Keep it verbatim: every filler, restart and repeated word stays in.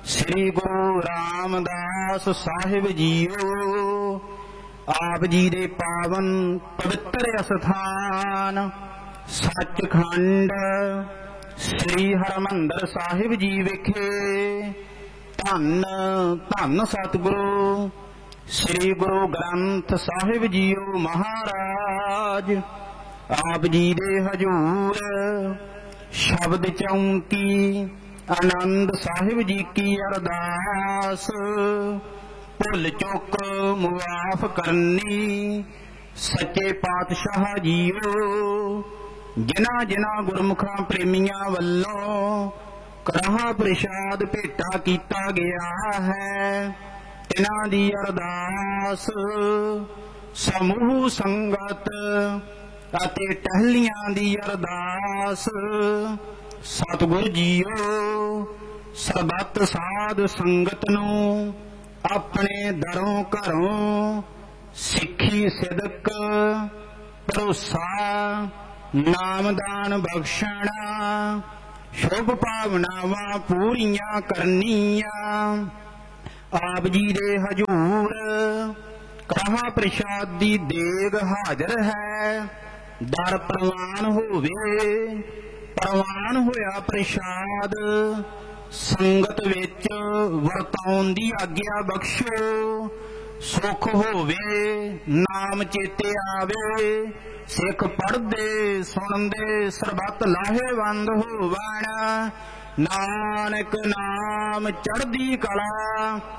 श्री गुरु रामदास साहिब जीओ। आप जी दे पावन पवित्र अस्थान सचखंड श्री हरमंदर साहिब जी विखे धन धन सतगुरु श्री गुरु ग्रंथ साहिब जीओ महाराज। आप जी दे हजूर शब्द चौंकी आनंद साहिब जी की अरदास। भुल चुक मुआफ करनी सच्चे पातशाह जीओ। जिना जिना गुरमुखां प्रेमियां वल्लों कराहा प्रसाद भेटा कीता गया है, तिन्हां दी अरदास समूह संगत अते टहलियां दी अरदास। सतगुर जीओ सरबत साध संगत नूं अपने दरों घरों सिक्खी सिदक भरोसा नामदान बख्शना। शुभ भावनावां पूरियां करनियां। आप जी दे हजूर कराहा प्रसाद दी देग हाजर है। दर प्रवान होवे प्रवान होया प्रसाद संगत विच वरताउण दी आग्या बख्शो। सुख होवे नाम चेते आवे सिख पढ़दे सुनदे सरबत लाहेवंद होवण। नानक नाम चढ़दी कला